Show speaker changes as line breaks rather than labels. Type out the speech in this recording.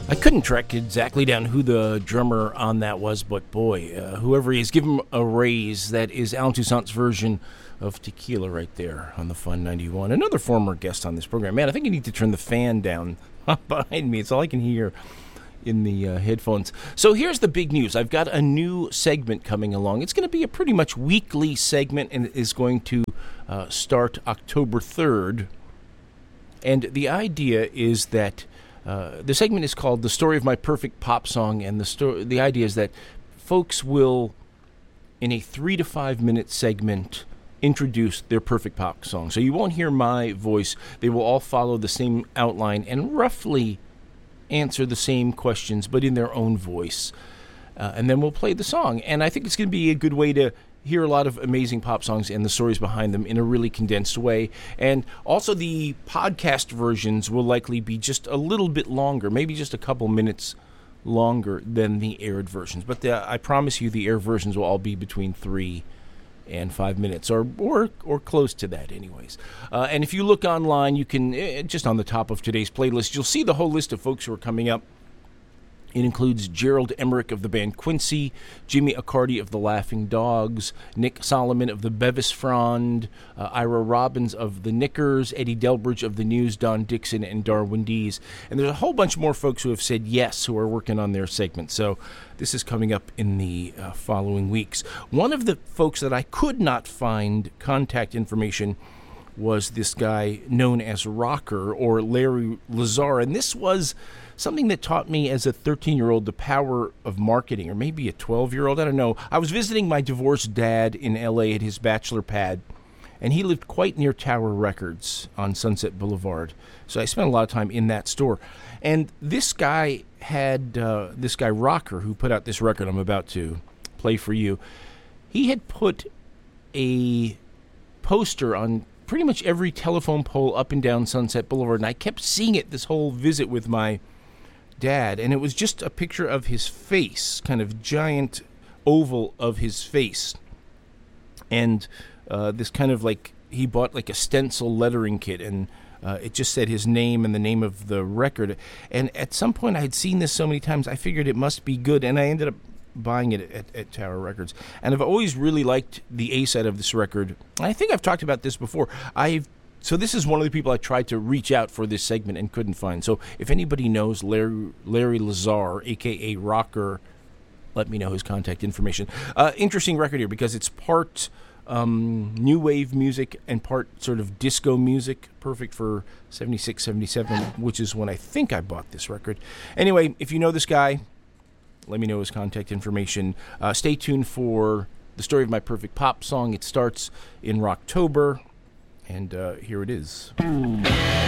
I couldn't track exactly down who the drummer on that was, but boy, whoever he is, give him a raise. That is Alan Toussaint's version of Tequila right there on the Fun 91. Another former guest on this program. Man, I think you need to turn the fan down behind me. It's all I can hear in the headphones. So here's the big news. I've got a new segment coming along. It's going to be a pretty much weekly segment, and it is going to start October 3rd. And the idea is that the segment is called The Story of My Perfect Pop Song, and the idea is that folks will, in a 3 to 5 minute segment, introduce their perfect pop song. So you won't hear my voice. They will all follow the same outline and roughly answer the same questions, but in their own voice. And then we'll play the song. And I think it's going to be a good way to hear a lot of amazing pop songs and the stories behind them in a really condensed way. And also the podcast versions will likely be just a little bit longer, maybe just a couple minutes longer than the aired versions. But I promise you the air versions will all be between 3 and 5 minutes, or close to that anyways. And if you look online, you can, just on the top of today's playlist, you'll see the whole list of folks who are coming up. It includes Gerald Emmerich of the band Quincy, Jimmy Accardi of the Laughing Dogs, Nick Solomon of the Bevis Frond, Ira Robbins of the Knickers, Eddie Delbridge of the News, Don Dixon, and Darwin Dees. And there's a whole bunch more folks who have said yes, who are working on their segment. So this is coming up in the following weeks. One of the folks that I could not find contact information was this guy known as Rocker, or Larry Lazar. And this was something that taught me as a 13-year-old the power of marketing, or maybe a 12-year-old, I don't know. I was visiting my divorced dad in L.A. at his bachelor pad, and he lived quite near Tower Records on Sunset Boulevard. So I spent a lot of time in that store. And this guy had, this guy Rocker, who put out this record I'm about to play for you, he had put a poster on pretty much every telephone pole up and down Sunset Boulevard, and I kept seeing it this whole visit with my dad, and it was just a picture of his face, kind of giant oval of his face, and this kind of like, he bought like a stencil lettering kit, and it just said his name and the name of the record. And at some point I had seen this so many times, I figured it must be good, and I ended up buying it at Tower Records. And I've always really liked the A-side of this record. I think I've talked about this before. So this is one of the people I tried to reach out for this segment and couldn't find. So if anybody knows Larry Lazar, a.k.a. Rocker, let me know his contact information. Interesting record here because it's part new wave music and part sort of disco music, perfect for 76, 77, which is when I think I bought this record. Anyway, if you know this guy, let me know his contact information. Stay tuned for The Story of My Perfect Pop Song. It starts in Rocktober, and here it is.